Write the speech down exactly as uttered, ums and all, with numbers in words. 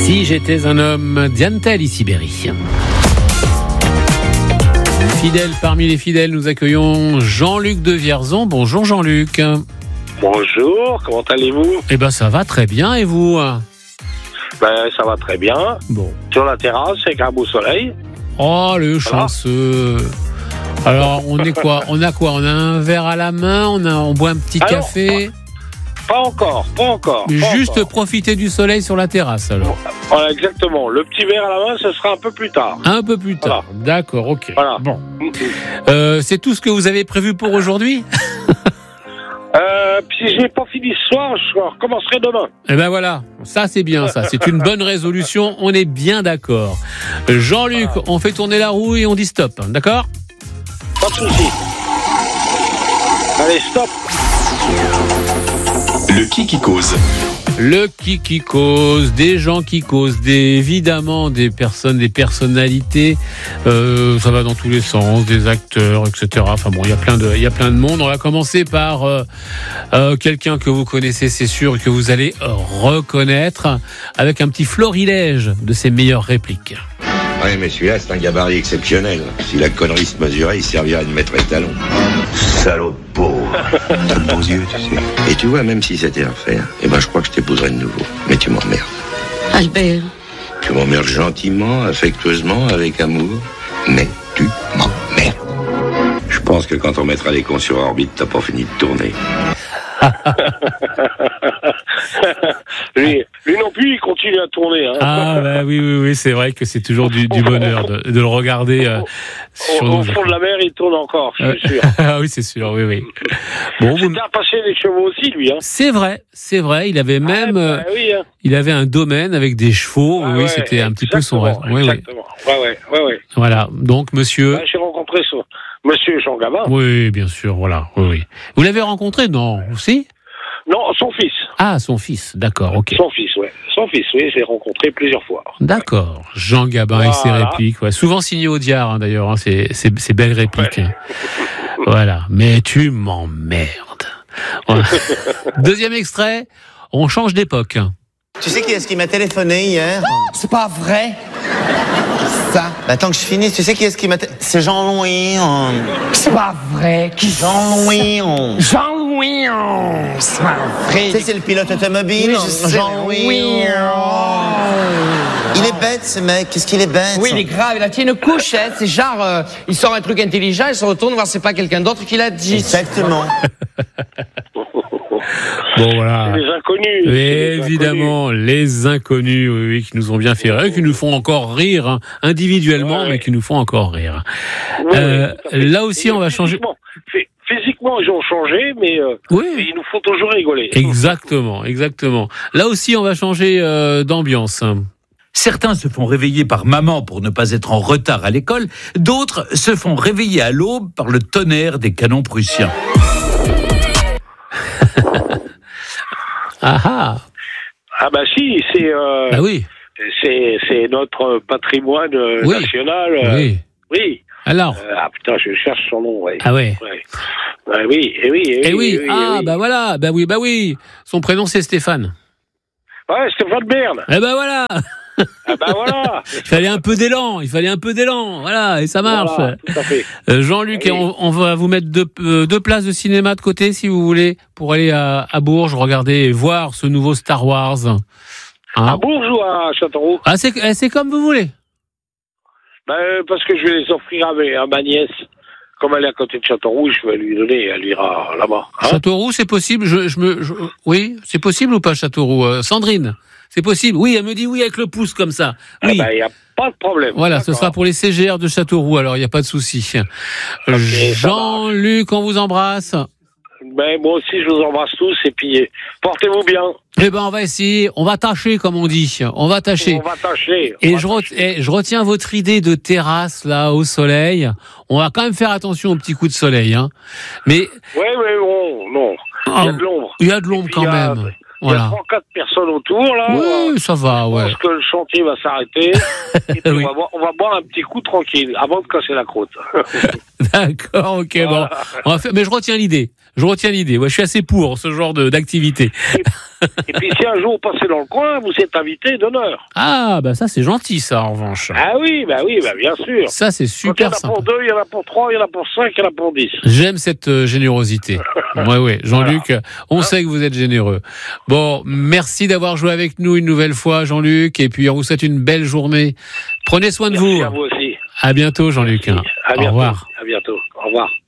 Si j'étais un homme, Diane Tell, ici Berry. Fidèle parmi les fidèles, nous accueillons Jean-Luc de Vierzon. Bonjour Jean-Luc. Bonjour, comment allez-vous? Eh ben ça va très bien, et vous? Ben ça va très bien. Bon. Sur la terrasse avec un beau soleil. Oh le chanceux. Alors on est quoi? On a quoi? On a un verre à la main, on a, on boit un petit alors, café. Pas, pas encore, pas encore. Pas Juste encore. profiter du soleil sur la terrasse alors. Voilà, exactement. Le petit verre à la main, ce sera un peu plus tard. Un peu plus tard. Voilà. D'accord, ok. Voilà. Bon. Euh, c'est tout ce que vous avez prévu pour aujourd'hui? Euh, puis si j'ai pas fini ce soir, je recommencerai demain. Eh ben voilà, ça c'est bien ça, c'est une bonne résolution, on est bien d'accord. Jean-Luc, ah. on fait tourner la roue et on dit stop, d'accord? Pas de souci. Allez, stop. Le qui qui cause. Le qui qui cause, des gens qui causent, des, évidemment des personnes, des personnalités, euh, ça va dans tous les sens, des acteurs, et cetera. Enfin bon, il y a plein de, il y a plein de monde. On va commencer par euh, euh, quelqu'un que vous connaissez, c'est sûr, et que vous allez reconnaître, avec un petit florilège de ses meilleures répliques. Oui, mais celui-là, c'est un gabarit exceptionnel. Si la connerie se mesurait, il servirait de maître étalon. Salaud de pauvre. T'as de beaux yeux, tu sais. Et tu vois, même si c'était à refaire, eh ben, je crois que je t'épouserais de nouveau. Mais tu m'emmerdes. Albert. Tu m'emmerdes gentiment, affectueusement, avec amour. Mais tu m'emmerdes. Je pense que quand on mettra les cons sur orbite, t'as pas fini de tourner. lui, lui non plus, il continue à tourner. Hein. Ah bah oui, oui, oui, c'est vrai que c'est toujours du, du bonheur de, de le regarder. Euh, sur au, au fond de la mer, il tourne encore, je suis sûr. Ah oui, c'est sûr, oui, oui. Bon, vous... C'était un passionné des chevaux aussi, lui. Hein. C'est vrai, c'est vrai. Il avait même, ah, bah, oui, hein. il avait un domaine avec des chevaux. Ah, oui, ouais, c'était un petit peu son rêve. Oui, exactement. Oui. Ouais, ouais, ouais, ouais. Voilà. Donc, monsieur. Bah, j'ai rencontré son... Monsieur Jean Gabin. Oui, bien sûr, voilà. Oui, oui. Vous l'avez rencontré, non? Aussi? Non, son fils. Ah, son fils, d'accord, ok. Son fils, ouais. Son fils, oui, j'ai rencontré plusieurs fois. D'accord. Jean Gabin voilà. Et ses répliques, ouais. Souvent signé au diard, hein, d'ailleurs, hein, ces, ces, ces belles répliques. Ouais. Hein. Voilà. Mais tu m'emmerdes. Voilà. Deuxième extrait, on change d'époque. Tu sais qui est-ce qui m'a téléphoné hier? C'est pas vrai. Ça. Bah, attends que je finisse, tu sais qui est-ce qui m'a téléphoné? C'est Jean-Louis. On... C'est pas vrai. Qui Jean-Louis. On... Jean-Louis. On... C'est pas vrai. Tu sais, c'est le pilote automobile. Oui, Jean-Louis. Oui. Il est bête, ce mec. Qu'est-ce qu'il est bête? Oui, il est grave. Il a tiré une couchette. C'est genre, euh, il sort un truc intelligent, il se retourne voir c'est pas quelqu'un d'autre qui l'a dit. Exactement. Bon, voilà. Les inconnus. Et évidemment, inconnus. Les inconnus, oui, oui, qui nous ont bien fait rire, qui nous font encore rire, hein, individuellement, ouais, mais qui nous font encore rire. Oui, euh, oui, là aussi, on va changer. Physiquement, ils ont changé, mais, euh, oui. mais ils nous font toujours rigoler. Exactement, exactement. Là aussi, on va changer euh, d'ambiance. Certains se font réveiller par maman pour ne pas être en retard à l'école, d'autres se font réveiller à l'aube par le tonnerre des canons prussiens. Ah ah. Ah bah si, c'est euh, bah oui. c'est c'est notre patrimoine oui. national. Euh, oui. Oui. Alors. Euh, ah putain, je cherche son nom. Ouais. Ah ouais. ouais. Bah oui, et oui, et oui. Et oui. Et oui ah et oui. bah voilà, bah oui, bah oui. Son prénom c'est Stéphane. Ouais, Stéphane Bern. Eh ben voilà. Ah bah voilà. Il fallait un peu d'élan, il fallait un peu d'élan, voilà, et ça marche. Voilà, tout à fait. Euh, Jean-Luc, oui. on, on va vous mettre deux, euh, deux places de cinéma de côté, si vous voulez, pour aller à, à Bourges, regarder et voir ce nouveau Star Wars. Hein. À Bourges ou à Châteauroux? Ah, c'est, c'est comme vous voulez. Ben, parce que je vais les offrir à, mes, à ma nièce. Comme elle est à côté de Châteauroux, je vais lui donner, elle ira là-bas. Hein? Châteauroux, c'est possible, je, je me, je, oui, c'est possible ou pas Châteauroux? euh, Sandrine, c'est possible. Oui, elle me dit oui avec le pouce comme ça. Oui. Eh ben, il n'y a pas de problème. Voilà, d'accord. Ce sera pour les C G R de Châteauroux, alors il n'y a pas de souci. Okay, Jean-Luc, on vous embrasse. Ben, moi aussi, je vous embrasse tous, et puis, portez-vous bien. Eh ben, on va essayer, on va tâcher, comme on dit. On va tâcher. On va tâcher. On et, va je tâcher. Re- et je retiens votre idée de terrasse, là, au soleil. On va quand même faire attention aux petits coups de soleil, hein. Mais. Oui, oui, bon, non. Il y a de l'ombre. Il y a de l'ombre quand a, même. Il y a trois quatre personnes autour, là. Oui, ça va, ouais. Je pense que le chantier va s'arrêter. Et puis oui. on, va boire, on va boire un petit coup tranquille, avant de casser la croûte. D'accord, ok, voilà. Bon. On va faire, mais je retiens l'idée. Je retiens l'idée. Ouais, je suis assez pour ce genre de, d'activité. Et puis si un jour vous passez dans le coin, vous êtes invité d'honneur. Ah, bah ça c'est gentil ça en revanche. Ah oui, bah oui, bah bien sûr. Ça c'est super Quand il y en a sympa. pour deux, il y en a pour trois, il y en a pour cinq, il y en a pour dix. J'aime cette euh, générosité. Ouais, ouais. Jean-Luc, on sait que vous êtes généreux. Bon, merci d'avoir joué avec nous une nouvelle fois, Jean-Luc. Et puis, on vous souhaite une belle journée. Prenez soin de Merci vous. à vous aussi. À bientôt, Jean-Luc. Merci. À bientôt. Au revoir. À bientôt. Au revoir.